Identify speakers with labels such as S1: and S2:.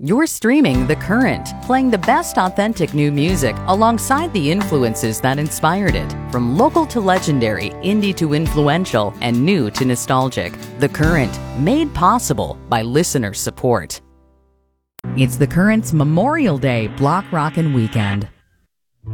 S1: You're streaming The Current, playing the best authentic new music alongside the influences that inspired it. From local to legendary, indie to influential, and new to nostalgic. The Current, made possible by listener support. It's The Current's Memorial Day Block Rockin' Weekend.